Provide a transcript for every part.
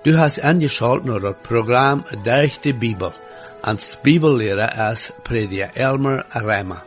Du hast angeschaltet naar het programma Durch de Bibel. Als Bibellehrer is prediker Elmer Reimer.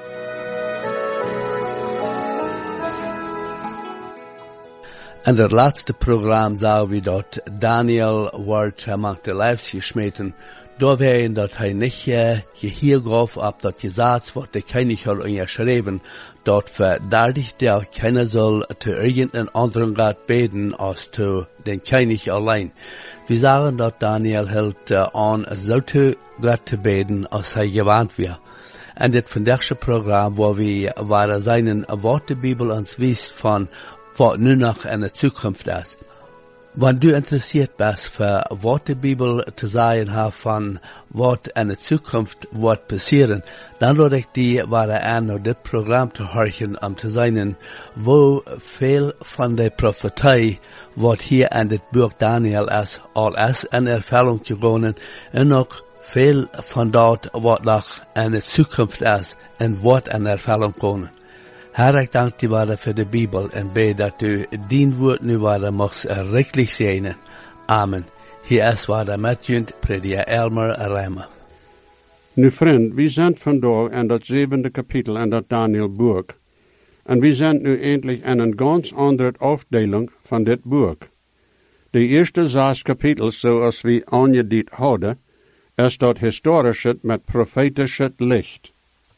In het laatste programma zagen we dat Daniel wordt among de lijfs gesmeten, doorheen dat hij niet gehiel gaf op dat gezegd wat de koning had geschreven, dat verdadigt der keiner soll te irgendein anderen Gott beten als zu den König allein. Wir sagen, dass Daniel hält an, so zu Gott zu beten, als er gewarnt wird. Und das vandaagse Programm, wo wir seinen Wortebibel uns wisst von, was nu noch in der Zukunft ist. Wenn du interessiert bist, für Wortebibel zu sagen von, was in der Zukunft wird passieren, dann lade ich dich an, das Programm zu hören, zu sein, wo viel von der Prophetie, was hier in das Buch Daniel ist, alles in Erfüllung gegangen, und auch viel von dort, was noch in der Zukunft ist, und wird in Erfüllung gegangen. Herr, ik dank dir voor de Bibel en bid dat u dien woord nu mocht rijkelijk zijn. Amen. Hier is met u, prediker Elmer Reimer. Nu vriend, we zijn vandaag in dat 7e kapitel in dat Daniel-boek. En we zijn nu eindelijk in een ganz andere afdeling van dit boek. De eerste 6 kapitels, zoals we aangediend hadden, is dat historische met profetische licht.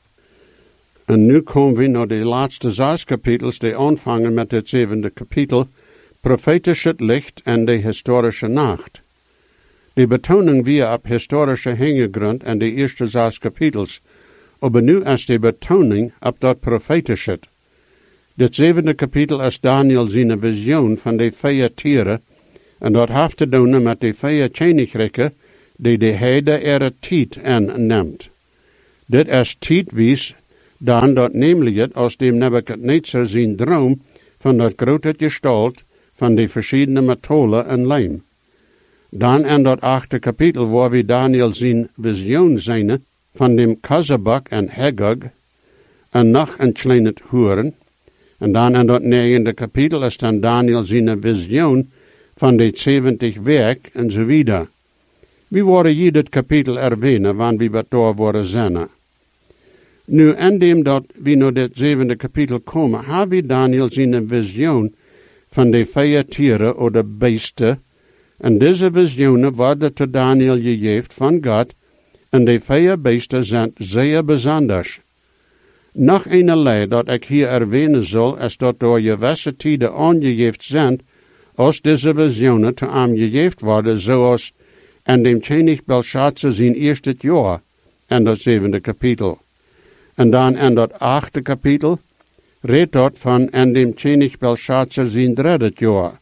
En nu komen we naar de laatste 6 kapitels, die aanvangen met het 7e kapitel, profetische licht en de historische nacht. Die betoning weer op historische hintergrond in de eerste 6 kapitels, maar nu is de betoning op dat profetische. Dit 7e kapitel is Daniel zijn visioen van de 4 tieren, en dat heeft te doen met de 4 koninkrijken die de hele tijd neemt. Dit is tijdwijs dan dat namelijk als dem Nebukadnezar zijn droom van dat grote gestalt van de verschillende metalen en lijm. Dan in dat 8e kapitel waar we Daniel zijn visioen zijn van dem Kazabak en Hagag en nog een kleine horen. En dan in dat 9e kapitel is dan Daniel zijn visioen van de 70 werk en zo wieder. We worden hier dit kapitel erwähnen, wanneer we wat daar worden zijn. Nu, indem dat we naar dit 7e kapitel komen, hebben we Daniel zijn visioen van de 4 tieren of de beesten. En deze visioenen worden te Daniel gegeven van God, en de 4 beesten zijn zeer bijzonder. Nog een leid dat ik hier erwähnen zal, is dat door gewisse tijden aangegeven zijn, als deze visioenen te aangegeven worden, zoals in dem koning Belshazzar zijn eerste jaar, in dat 7e kapitel. En dan in dat 8e kapitel redt dat van in dem koning Belshazzar zijn 3e jaar.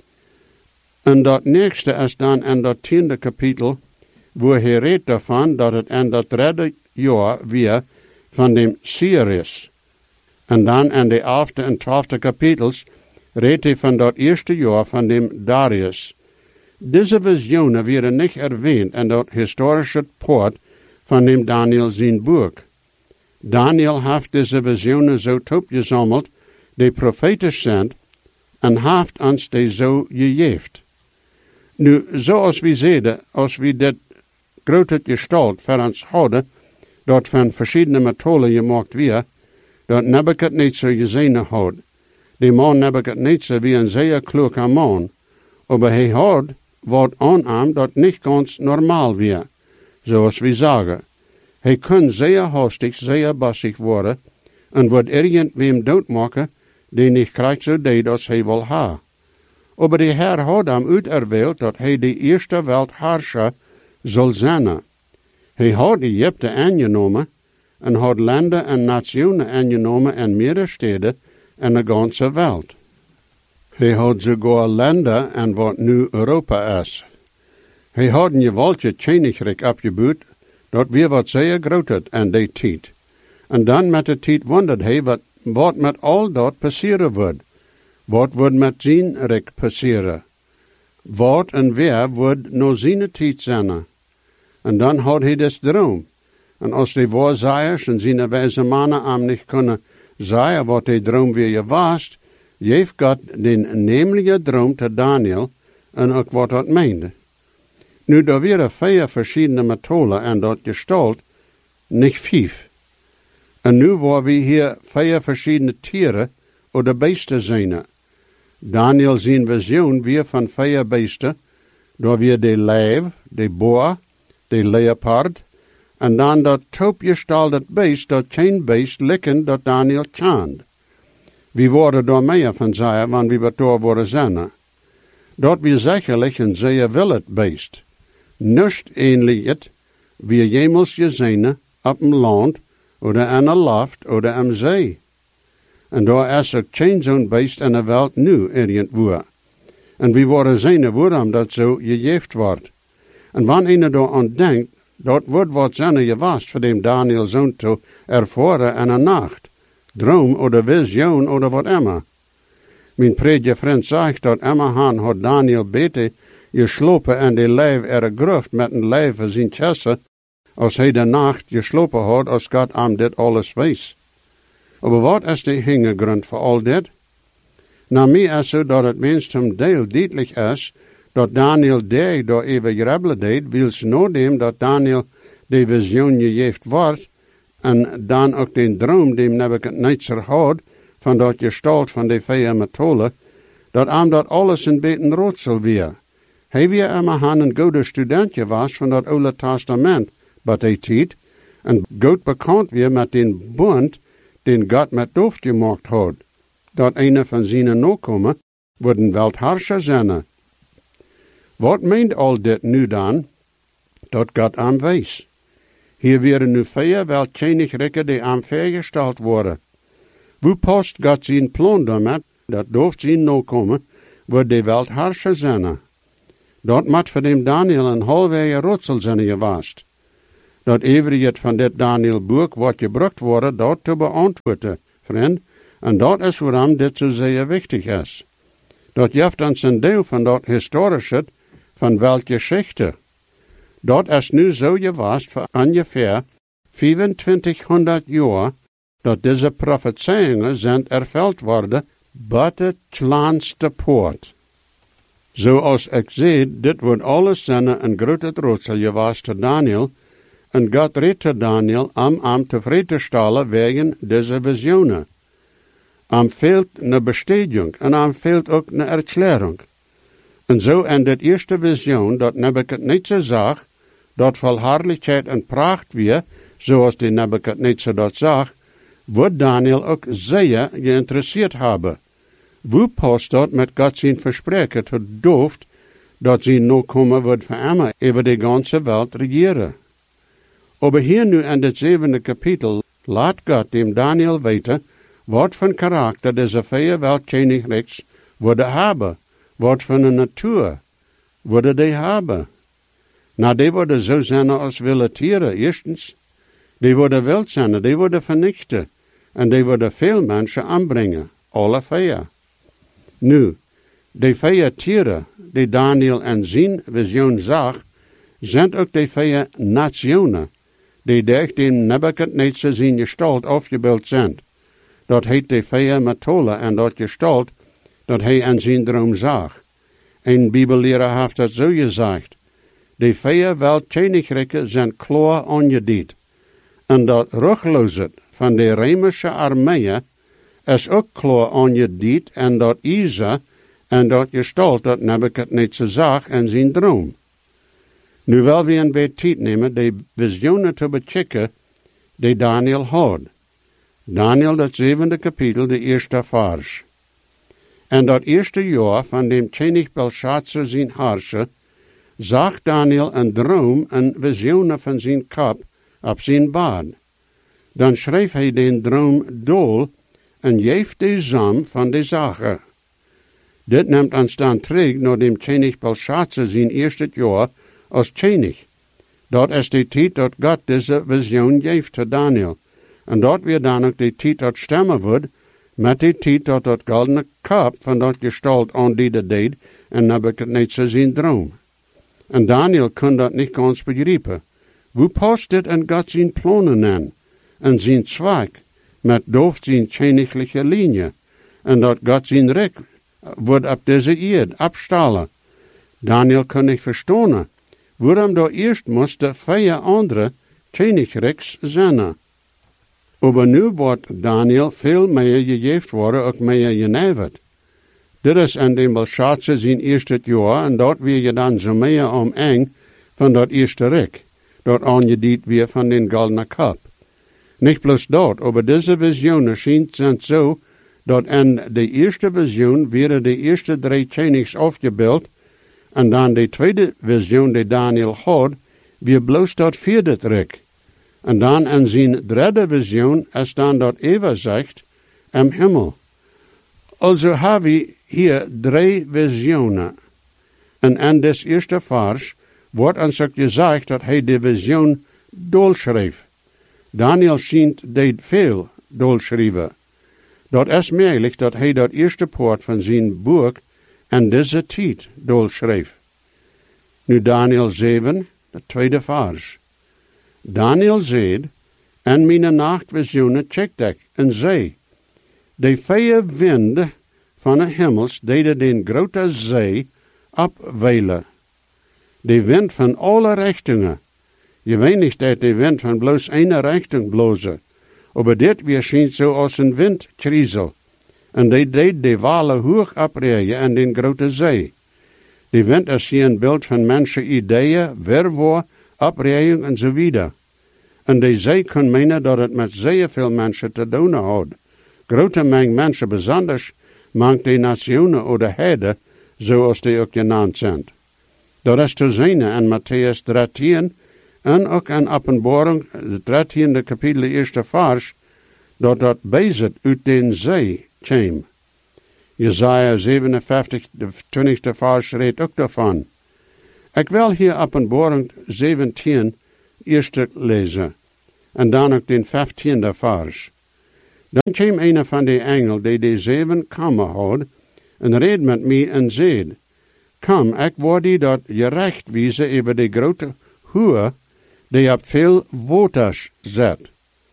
En dat nächste is dan in dat 10e kapitel, waar hij redt daarvan dat het in dat 3e jaar weer van dem Cyrus. En dan in de 11e en 12e kapitels redt hij van dat eerste jaar van dem Darius. Deze visioenen werden niet erwähnt in dat historische poort van dem Daniel zijn boek. Daniel heeft deze visioenen zo opgezameld, die profetisch zijn, en heeft ons die zo gegeven. Nu, zoals we zeiden, als we dit grote gestalt voor ons hadden, dat van verschillende metalen gemaakt werd, dat Nebukadnezar gezien had. Die man Nebukadnezar wie een zeer kloeke man, maar hij had wat aan hem dat niet ganz normaal was, zoals we zeggen. Hij kon zeer hastig, zeer bassig worden, en wordt irgendwem doodmaken, die niet krijgt zo deed als hij wil ha. Maar de Heer had hem uiterwählt, dat hij de eerste weltherrscher zal zijn. Hij had Egypte aangenomen, en had landen en nationen aangenomen in meerdere steden in de ganse wereld. Hij had sogar landen en wat nu Europa is. Hij had een geweldig koninkrijk opgebouwd, dat weer wat zeer groot is in die tijd. En dan met de tijd wondert hij wat met al dat passeren wordt. Wat wordt met zijn rijk passeren? Wat en wer wordt naar zijn tijd zijn? En dan had hij des droom. En als die waarzegers en zijn wijze mannen hem niet kunnen zeggen wat die droom weer was, geeft God den nemelijke droom te Daniel, en ook wat dat meende. Nu, daar waren 4 verschillende methoden en dat gestalt, niet 5. En nu waren we hier 4 verschillende tieren oder beesten zijn. Daniel zijn visioen weer van 4 beesten, daar weer de leeuw, de boa, de leopard, en dan dat toopgestaltet beest, dat geen beest likken dat Daniel kent. We worden door meer van zijn, want we betoor worden zijn. Dat weer zekerlijk een zeer willet beest. Nust ähnlich het, wie jemals gezien op een land, oder aan een loft, oder am zee. En daar is ook geen zo'n beest in de wereld nu irgendwo. En we worden zijn waarom dat zo gegeven wordt. En wanneer je daar aan denkt, dat wordt wat zijn geweest voor dem Daniel zoon te ervaren in een nacht. Droom oder vision oder wat immer. Mijn prediger vriend zegt dat Emmerhan had Daniel beter geslopen en de leeuw gruft met een leeuw voor zijn chesse, als hij de nacht geslopen had, als God hem dit alles wees. Maar wat is de hintergrond voor al dit? Na mij is zo dat het minstens deel duidelijk is, dat Daniel deed door even grabbelen deed, wils nadem dat Daniel de visioen gegeven wordt, en dan ook de droom die Nebuchadnezzar had, van dat gestalt van de 4 methoden, dat hem dat alles een beetje raadsel weer. Hij weer immer een goede studentje was van dat Oude Testament, wat hij tijd, en goed bekend weer met den bund, den God met Doof gemaakt had, dat een van zijn nakomen worden weltherrscher zijn. Wat meent al dit nu dan? Dat God hem wees. Hier werden nu 4 weltschenigrikken die aan vergesteld worden. Hoe past God zijn plan daarmee, dat Doof zijn nakomen, wordt de weltherrscher zijn? Dat moet voor dem Daniel een halfwege raadsel zijn geweest. Dat het van dit Daniel boek wat gebruikt worden, dat te beantwoorden, vriend. En dat is waarom dit zo zeer wichtig is. Dat geeft ons een deel van dat historische, van welke geschichte. Dat is nu zo geweest voor ongeveer 2500 jaar, dat deze profetieën zijn ervuld worden, buiten het kleinste poort. Zoals ik zei, dit wordt alles zijn een grote raadsel geweest te Daniel, en God redde Daniel om tevreden te stellen wegen deze visioenen. Fehlt een bestätigung en fehlt ook een erklärung. En zo in dit eerste visioen dat Nebuchadnezzar zag, dat vol herrlichheid en pracht weer, zoals de Nebuchadnezzar dat zag, wordt Daniel ook zeer geïnteresseerd hebben. Hoe past dat met God zijn verspreken tot dooft, dat zijn nakomen wordt voor immer over de ganze wereld regeren? Aber hier nu in dit 7e kapitel laat God dem Daniel weten wat voor karakter deze 4 weltschenigriks worden hebben, wat voor een natuur worden die hebben. Nou, die worden zo zijn als wilde tieren, eerstens. Die worden wild zijn, die worden vernichten. En die worden veel mensen aanbrengen, alle 4. Nu, die 4 tieren die Daniel in zijn visioen zag, zijn ook die 4 nationen, die durch den Nebuchadnezzar zijn gestalt afgebeeld zijn. Dat heet de 4 methoden en dat gestalt, dat hij in zijn droom zag. Een bibelleraar heeft dat zo gezegd. De 4 weltschenigrikken zijn klaar aangediend. En dat rugloze van de Römische armee is ook klaar aangediend en dat Isa en dat gestalt dat Nebuchadnezzar zag in zijn droom. Nu wil we een beetje tijd nemen de visioenen te bechecken die Daniel had. Daniel, dat 7e kapitel, de eerste vers. En dat eerste jaar van dem König Belshazzar zijn harsje, zag Daniel een droom en visioenen van zijn kop op zijn bad. Dan schreef hij den droom dol en geeft de zam van de zaken. Dit neemt ons dan terug naar dem König Belshazzar zijn eerste jaar als König. Dat is de tijd dat God deze visioen geeft te Daniel. En dat weer dan ook de tijd dat stemmen wordt met de tijd dat dat goldene kop van dat gestalt aandienen deed en Nebuchadnezzar zijn droom. En Daniel kon dat niet ganz begrijpen. Hoe past dit in God zijn plannen aan? En zijn zwak met doof zijn königliche linie. En dat God zijn rek wordt op deze eerd afstellen. Daniel kon nicht verstehen, waarom da eerst moesten 4 andere Königreichs zijn. Aber nu wordt Daniel veel meer gegeven worden, ook meer geneverd. Dit is in dem Belshazzar zijn eerste jaar, en dat weer je dan zo meer eng van dat eerste rijk, dat aangediend weer van den goldenen kap. Niet bloos dat, aber deze visionen zijn zo, dat in de eerste visioen werden de eerste 3 Königs afgebeeld, en dan de tweede visioen die Daniel had, weer bloos dat 4e rijk. En dan in zijn 3e visioen is dan dat Eva zegt, im Himmel. Also hebben we hier 3 visionen. En in des eerste vers wordt ons ook gezegd dat hij de visioen dolschreef. Daniel schijnt deed veel dolschrijven. Dat is mogelijk dat hij dat eerste poort van zijn boek in deze tijd dolschreef. Nu Daniel 7, de 2e vers. Daniel zei, en mijn nachtvisioenen checkt ik en zei, de 4 wind van de hemels deden den grote zee opweilen. De wind van alle richtingen. Je weet niet dat de wind van bloos één richting blozen, maar dit weer schijnt zo als een windkriezel. En die deed de walen hoog opreien in den grote zee. De wind is hier een beeld van mensen ideeën, werwoord, opreien en zo wieder. En de zee kan menen dat het met zeer veel mensen te doen had. Grote meng mensen, besonders mank de nationen of de herden, zoals die ook genaamd zijn. Dat is te zien in Matthäus 13 en ook in Openbaring, het 13e kapitel, 1e vers, dat bezit uit den zee kwam. Jesaja 57, de 20e vers, redt ook daarvan. Ik wil hier Openbaring 17 eerst lezen, en dan ook den 15e vers. Dan kwam een van de engel die de 7 kammen had, en reed met mij en zei, kom, ik word die dat je recht wijzen over de grote hoer, die op veel waters zet.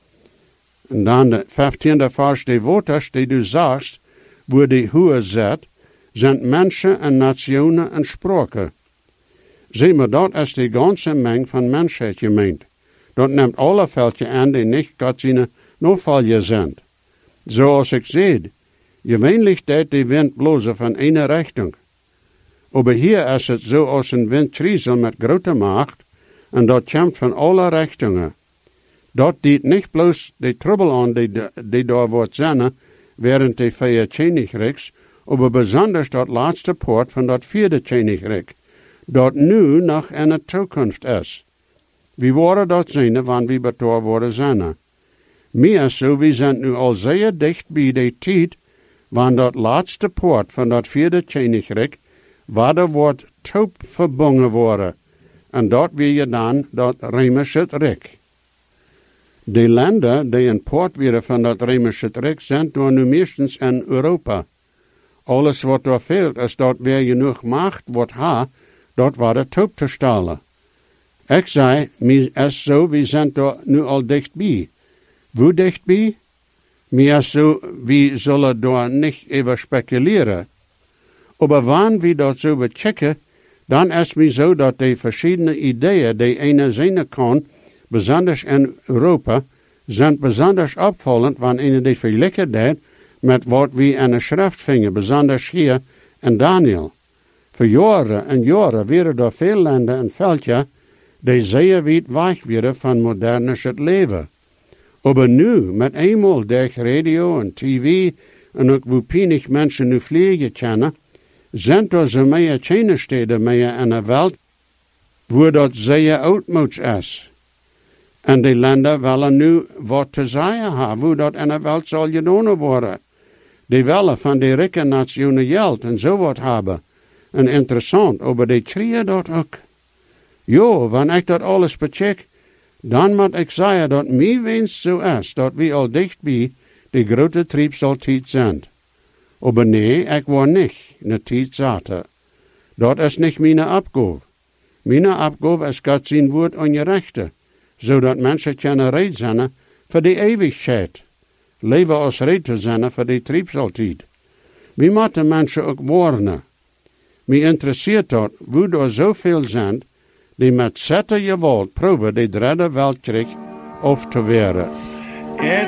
En dan de 15e vers, de waters die du zagst, waar die hoer zet, zijn mensen en nationen en spraken. Zie maar, dat is de ganze meng van mensheid gemeend. Dat neemt alle veldje aan die niet God zijn noodvalje zijn. Zoals ik zei, gewöhnlich deed de wind blozen van ene richting. Aber hier is het zo als een windkriezel met grote macht, en dat komt van alle richtingen. Dat dient niet bloos de trouble aan die daar wordt zijn, während de 4 Königreichs, aber besonders dat laatste poort van dat 4e Königreich, dat nu nog in de toekomst is. We worden dat zien, wanneer we betoor worden zijn. Meer zo, we zijn nu al zeer dicht bij de tijd, wanneer dat laatste poort van dat 4e Königreich, waar er wordt top verbonden worden. En dat wil je dan dat Römische Rijk. De landen die een poort worden van dat Römische Rijk zijn door nu meestens in Europa. Alles wat er veelt is dat weer genoeg macht wordt dat waar de top te stalen. Ik zei, is zo, we zijn er nu al dichtbij. Hoe dichtbij? Meer zo, we zullen daar niet over speculeren. Maar wanneer we dat zo bechecken, dan is het zo dat de verschillende ideeën die ene zijn kan, besonders in Europa, zijn besonders opvallend wanneer die vergelijken deed met wat we in de schrift vingen, besonders hier in Daniel. Voor jaren en jaren werden er veel landen en veldjes die zeer weit weg werden van modernes het leven. Maar nu, met eenmaal door radio en tv, en ook hoe pijnig mensen nu vliegen kennen, zijn er zo meer China-steden meer in de wereld, waar dat zeer oudmoeds is. En die landen willen nu wat te zeggen hebben, hoe dat in de wereld zal gedaan worden. Die willen van die rijke nationen geld en zo wat hebben. En interessant, maar die krijgen dat ook. Ja, wanneer ik dat alles becheck, dan moet ik zeggen dat mijn wens zo is, dat we al dichtbij de grote triebstaltijd zijn. Maar nee, ik wil niet in de tijd zaten. Dat is niet mijn opgave. Mijn opgave is God zijn woord aan je rechten, zodat mensen kunnen red zijn voor de eeuwigheid. Leven als red te zijn voor de triebstaltijd. We moeten mensen ook warnen. Mij interesseert dat, hoe er zoveel zijn, die met zette geweld proeven de derde Weltkrieg af te weren.